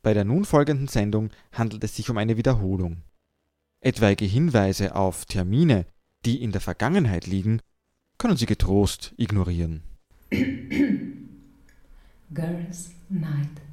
Bei der nun folgenden Sendung handelt es sich um eine Wiederholung. Etwaige Hinweise auf Termine, die in der Vergangenheit liegen, können Sie getrost ignorieren. Girls' Night.